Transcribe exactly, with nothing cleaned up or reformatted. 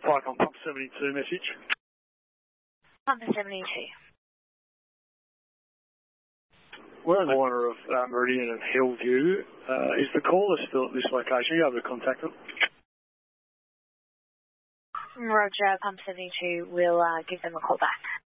Icon Pump seventy-two message. Pump seventy-two. We're on the corner of uh, Meridian and Hillview. Uh, is the caller still at this location? Are you able to contact them? Roger, Pump seventy-two. We'll uh, give them a call back.